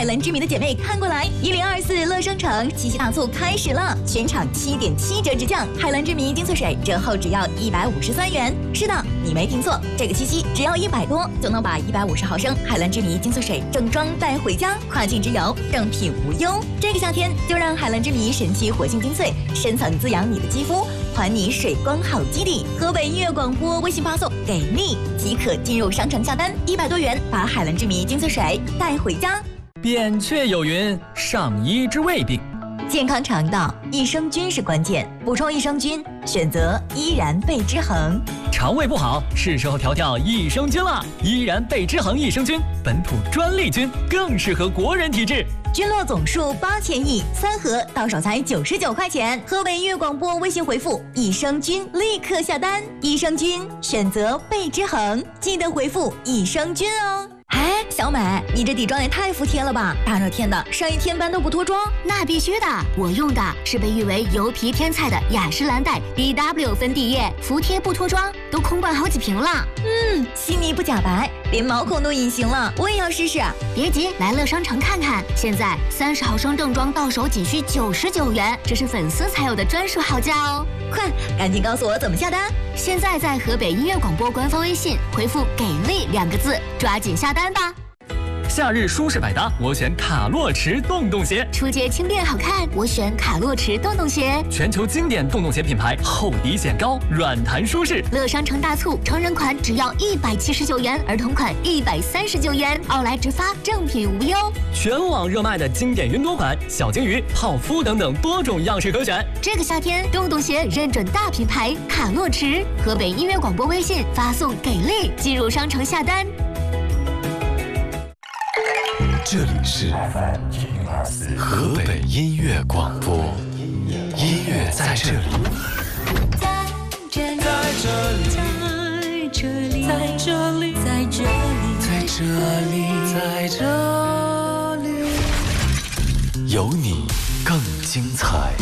海蓝之谜的姐妹看过来，1024乐商城七夕大促开始了，全场7.7折直降，海蓝之谜精粹水折后只要153元。是的，你没听错，这个七夕只要100多就能把150毫升海蓝之谜精粹水正装带回家，跨境之游正品无忧。这个夏天就让海蓝之谜神奇活性精粹深层滋养你的肌肤，还你水光好基底。河北音乐广播微信发送给力即可进入商城下单，100多元把海蓝之谜精粹水带回家。 扁鹊有云：上医治未病。 健康肠道，益生菌是关键，补充益生菌，选择依然贝之恒。 肠胃不好，是时候调调益生菌了。依然贝之恒益生菌，本土专利菌，更适合国人体质。 菌落总数8000亿，3盒到手才99块钱。河北音乐广播微信回复益生菌，立刻下单。益生菌选择贝之恒，记得回复益生菌哦。哎，小美，你这底妆也太服帖了吧！大热天的，上一天班都不脱妆？ 那必须的，我用的是被誉为油皮天菜的雅诗兰黛 BW 粉底液，服帖不脱妆，都空灌好几瓶了。 细腻不假白，连毛孔都隐形了，我也要试试。 别急，来乐商城看看，现在30毫升正装到手仅需99元，这是粉丝才有的专属好价哦！ 快，赶紧告诉我怎么下单！ 现在在河北音乐广播官方微信回复“给力”2个字，抓紧下单吧。 夏日舒适百搭，我选卡洛驰洞洞鞋。 出街轻便好看，我选卡洛驰洞洞鞋。 全球经典洞洞鞋品牌，厚底显高，软弹舒适。 乐商城大促，成人款只要179元，儿童款139元，奥莱直发，正品无忧。 全网热卖的经典云朵款、小金鱼、泡芙等等多种样式可选。 这个夏天，洞洞鞋认准大品牌卡洛驰。河北音乐广播微信发送“给力”进入商城下单。 这里是河北音乐广播，音乐在这里， 在这里，在这里，在这里，在这里， 在这里，在这里，有你更精彩。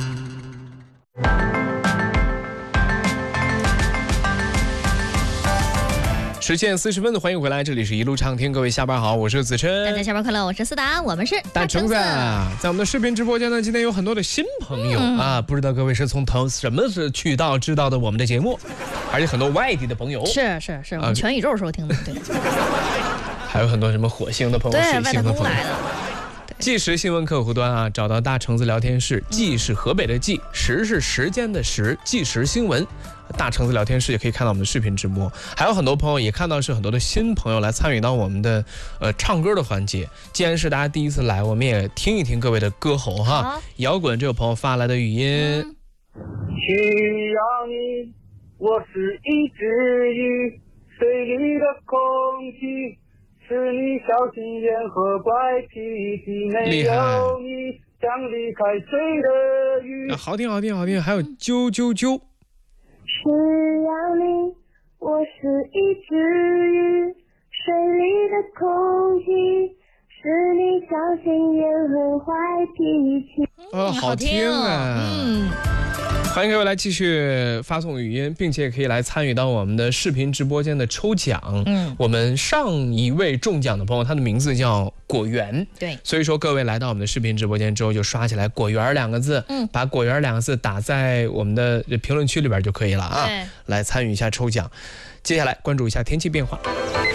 10点40分的，欢迎回来，这里是一路畅听，各位下班好，我是子琛。 大家下班快乐，我是思达，我们是大橙子。在我们的视频直播间呢，今天有很多的新朋友啊，不知道各位是从什么渠道知道的我们的节目，而且很多外地的朋友， 是，我们全宇宙收听的，对。 还有很多什么火星的朋友、水星的朋友。纪实新闻客户端啊，找到大橙子聊天室，纪是河北的纪，时是时间的时，纪实新闻。大橙子聊天室也可以看到我们的视频直播，还有很多朋友也看到是很多的新朋友来参与到我们的唱歌的环节。既然是大家第一次来，我们也听一听各位的歌喉哈。摇滚这个朋友发来的语音， 需要你，我是一只鱼，水里的空气是你小心眼和怪脾气，没有你像离开水的鱼。 好听，还有啾啾啾。 需要你，我是一只鱼，水里的空气是你小心眼和坏脾气。 好听啊！欢迎各位来继续发送语音，并且可以来参与到我们的视频直播间的抽奖。我们上一位中奖的朋友，他的名字叫果园， 对， 所以说各位来到我们的视频直播间之后，就刷起来果园2个字，把果园2个字打在我们的评论区里边就可以了啊，来参与一下抽奖。接下来关注一下天气变化。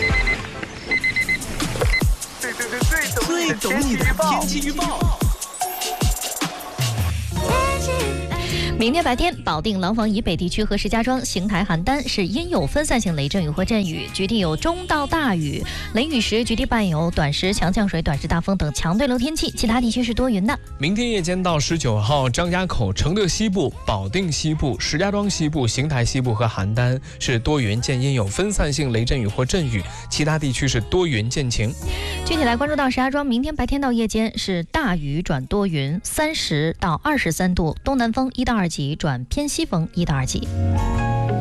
最懂你的天气预报。 明天白天，保定、廊坊以北地区和石家庄、邢台、邯郸是阴有分散性雷阵雨或阵雨，局地有中到大雨，雷雨时局地伴有短时强降水、短时大风等强对流天气，其他地区是多云的。 明天夜间到19号，张家口、承德西部、保定西部、石家庄西部、邢台西部和邯郸是多云见阴有分散性雷阵雨或阵雨，其他地区是多云见晴。 具体来关注到石家庄，明天白天到夜间是大雨转多云，30到23度，东南风1到2级转偏西风1到2级。 来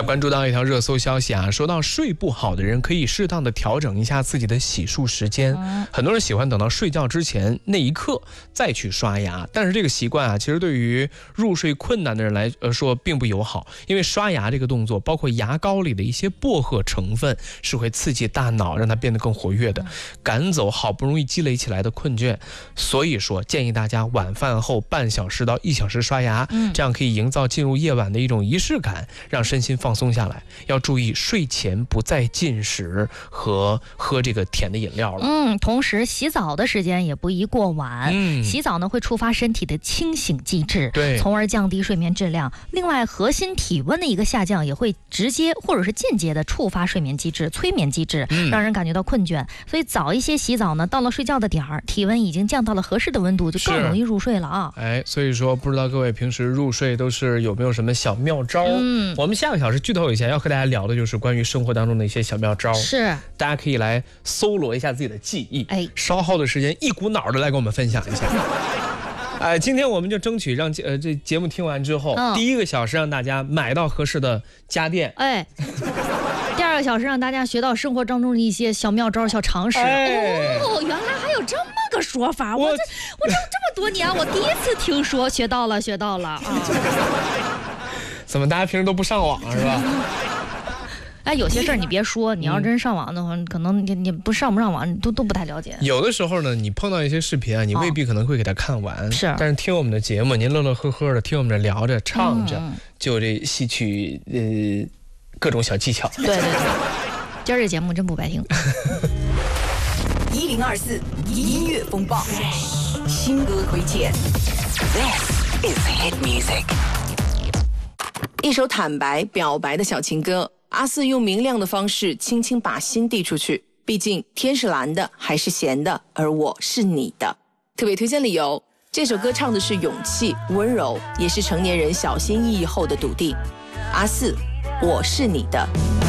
来关注到一条热搜消息啊，说到睡不好的人可以适当的调整一下自己的洗漱时间。很多人喜欢等到睡觉之前那一刻再去刷牙，但是这个习惯啊，其实对于入睡困难的人来说并不友好，因为刷牙这个动作，包括牙膏里的一些薄荷成分，是会刺激大脑，让它变得更活跃的，赶走好不容易积累起来的困倦。所以说，建议大家晚饭后半小时到1小时刷牙，这样可以营造进入夜晚的一种仪式感，让身心放松下来。要注意睡前不再进食和喝这个甜的饮料了。 同时洗澡的时间也不宜过晚。洗澡呢会触发身体的清醒机制， 对， 从而降低睡眠质量。另外，核心体温的一个下降也会直接或者是间接的触发睡眠机制、催眠机制，让人感觉到困倦。所以早一些洗澡呢，到了睡觉的点儿，体温已经降到了合适的温度，就更容易入睡了啊。 所以说不知道各位平时入睡都是有没有什么小妙招？我们下个小时剧透一下，要和大家聊的就是关于生活当中的一些小妙招， 是大家可以来搜罗一下自己的记忆，稍后的时间一股脑的来跟我们分享一下。今天我们就争取让这节目听完之后，第1个小时让大家买到合适的家电， 第2个小时让大家学到生活当中的一些小妙招、小常识。原来还有这么个说法，我这么多年我第一次听说，学到了啊！ 怎么大家平时都不上网是吧？ 有些事儿你别说，你要真上网的话，可能你不上网，你都不太了解。 有的时候呢，你碰到一些视频啊，你未必可能会给它看完， 是。 但是听我们的节目，您乐乐呵呵的听我们这聊着唱着，就这吸取各种小技巧。 对，今儿这节目真不白听。 1024音乐风暴，新歌推荐。 This is hit music。一首坦白表白的小情歌。阿四用明亮的方式轻轻把心递出去，毕竟天是蓝的还是咸的，而我是你的。特别推荐理由，这首歌唱的是勇气、温柔，也是成年人小心翼翼后的笃定。阿四，我是你的。